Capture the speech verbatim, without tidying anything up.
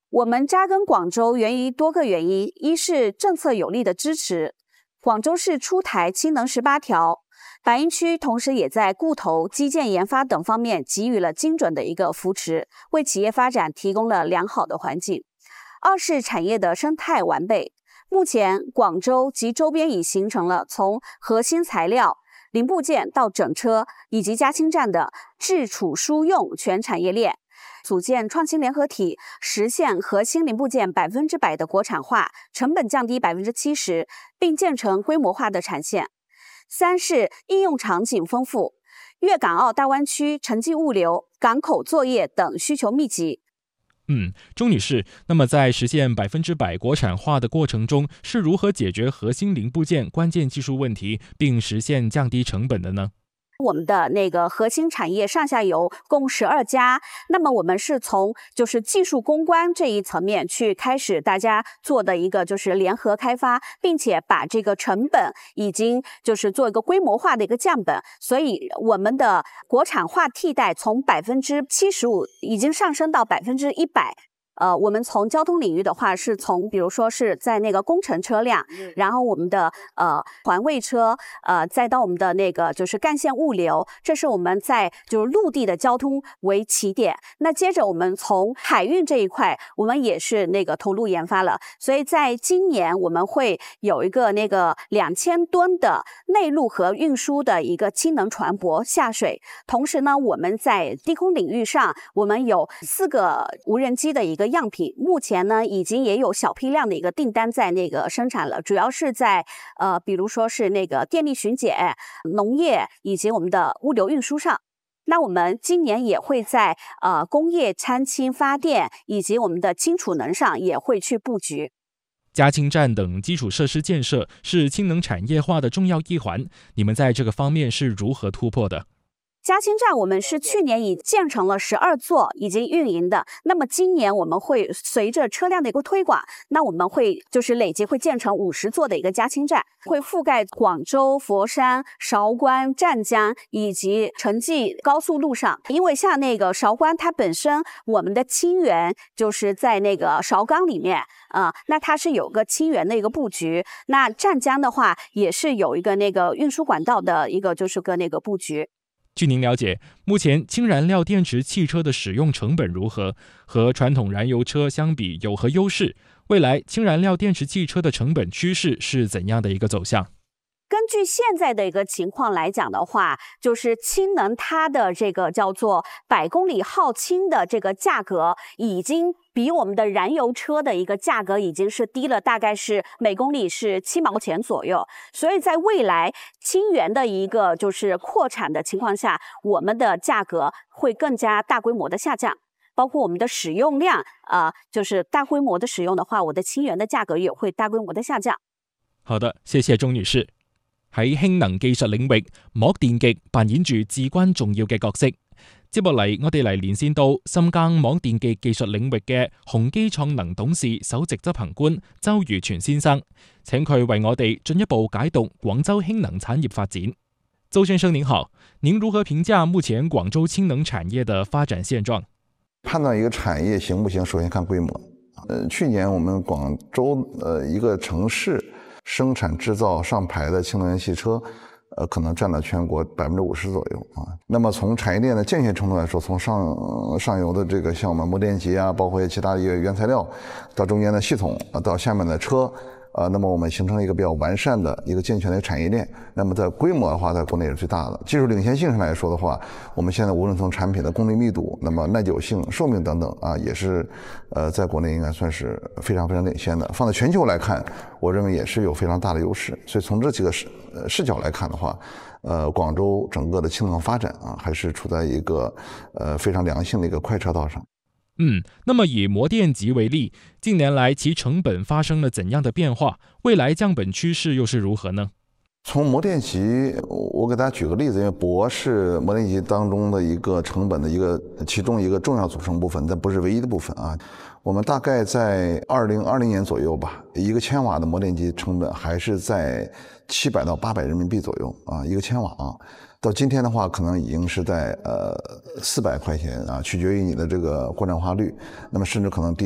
我们扎根广州源于多个原因，一是政策有力的支持，广州市出台氢能十八条，白云区同时也在固投、基建研发等方面给予了精准的一个扶持，为企业发展提供了良好的环境。二是产业的生态完备，目前广州及周边已形成了从核心材料、零部件到整车以及加氢站的制储输用全产业链，组建创新联合体，实现核心零部件百分之百的国产化，成本降低百分之七十，并建成规模化的产线。三是应用场景丰富，粤港澳大湾区城际物流、港口作业等需求密集。 嗯，钟女士，那么在实现百分之百国产化的过程中，是如何解决核心零部件关键技术问题，并实现降低成本的呢？ 我们的那个核心产业上下游共十二家，那么我们是从就是技术攻关这一层面去开始大家做的一个就是联合开发，并且把这个成本已经就是做一个规模化的一个降本，所以我们的国产化替代从百分之七十五已经上升到百分之一百。呃，我们从交通领域的话，是从比如说是在那个工程车辆，然后我们的呃环卫车，呃，再到我们的那个就是干线物流，这是我们在就是陆地的交通为起点。那接着我们从海运这一块，我们也是那个投入研发了，所以在今年我们会有一个那个两千吨的内陆和运输的一个氢能船舶下水。同时呢，我们在低空领域上，我们有四个无人机的一个样品，目前呢已经也有小批量的一个订单在那个生产了，主要是在呃比如说是那个电力巡检、农业以及我们的物流运输上。那我们今年也会在呃工业掺氢发电以及我们的氢储能上也会去布局。 加氢站等基础设施建设是氢能产业化的重要一环，你们在这个方面是如何突破的？ 加氢站我们是去年已建成了十二座，已经运营的。那么今年我们会随着车辆的一个推广，那我们会就是累计会建成五十座的一个加氢站，会覆盖广州、佛山、韶关、湛江以及城际高速路上。因为像那个韶关，它本身我们的氢源就是在那个韶钢里面啊、呃，那它是有个氢源的一个布局。那湛江的话，也是有一个那个运输管道的一个就是个那个布局。 据您了解，目前氢燃料电池汽车的使用成本如何？和传统燃油车相比有何优势？未来氢燃料电池汽车的成本趋势是怎样的一个走向？ 根据现在的一个情况来讲的话，就是氢能它的这个叫做百公里耗氢的这个价格，已经比我们的燃油车的一个价格已经是低了，大概是每公里是七毛钱左右。所以在未来氢源的一个就是扩产的情况下，我们的价格会更加大规模的下降。包括我们的使用量，呃，就是大规模的使用的话，我的氢源的价格也会大规模的下降。 好的，謝謝鐘女士。喺氫能技術領域，膜電極扮演住至關重要嘅角色。接落嚟，我哋嚟連線到深耕膜電極技術領域嘅宏基創能董事首席執行官周如全先生，請佢為我哋進一步解讀廣州氫能產業發展。周先生您好，您如何評價目前廣州氫能產業的發展現狀？ 判断一个产业行不行，首先看规模。呃，去年我们广州呃一个城市生产制造上牌的氢能源汽车，呃，可能占了全国百分之五十左右啊。那么从产业链的健全程度来说，从上上游的这个像我们膜电极啊，包括其他的一个原材料，到中间的系统啊，到下面的车。呃，那么我们形成了一个比较完善的一个健全的产业链。那么在规模的话，在国内是最大的。技术领先性上来说的话，我们现在无论从产品的功率密度、那么耐久性、寿命等等啊，也是呃在国内应该算是非常非常领先的。放在全球来看，我认为也是有非常大的优势。所以从这几个视呃视角来看的话，呃，广州整个的氢能发展啊，还是处在一个呃非常良性的一个快车道上。 嗯，那么以膜电极为例，近年来其成本发生了怎样的变化？未来降本趋势又是如何呢？ 从膜电极，我给大家举个例子，因为铂是膜电极当中的一个成本的一个其中一个重要组成部分，但不是唯一的部分啊。我们大概在二零二零年左右吧，一个千瓦的膜电极成本还是在七百到八百人民币左右啊，一个千瓦啊。到今天的话，可能已经是在呃四百块钱啊，取决于你的这个国产化率，那么甚至可能低。